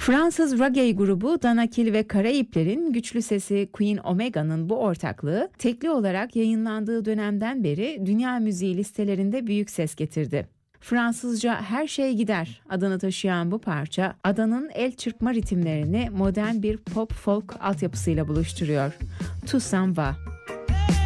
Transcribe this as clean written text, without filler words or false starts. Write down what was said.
Fransız reggae grubu Danakil ve Karayipler'in güçlü sesi Queen Omega'nın bu ortaklığı tekli olarak yayınlandığı dönemden beri dünya müziği listelerinde büyük ses getirdi. Fransızca "Her Şey Gider" adını taşıyan bu parça, adanın el çırpma ritimlerini modern bir pop folk altyapısıyla buluşturuyor. Tout s'en va.